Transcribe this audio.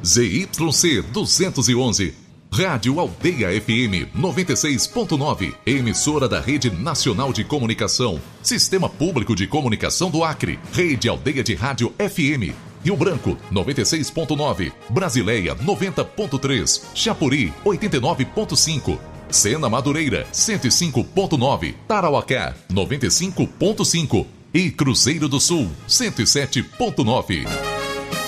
ZYC 211, Rádio Aldeia FM 96.9, emissora da Rede Nacional de Comunicação, Sistema Público de Comunicação do Acre, Rede Aldeia de Rádio FM, Rio Branco 96.9, Brasileia 90.3, Chapuri 89.5, Sena Madureira 105.9, Tarauacá 95.5 e Cruzeiro do Sul 107.9.